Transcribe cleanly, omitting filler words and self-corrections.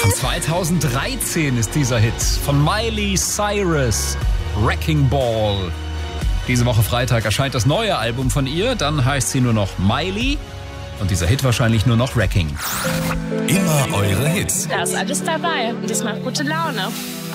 Von 2013 ist dieser Hit von Miley Cyrus, Wrecking Ball. Diese Woche Freitag erscheint das neue Album von ihr, dann heißt sie nur noch Miley und dieser Hit wahrscheinlich nur noch Wrecking. Immer eure Hits. Da ist alles dabei und das macht gute Laune.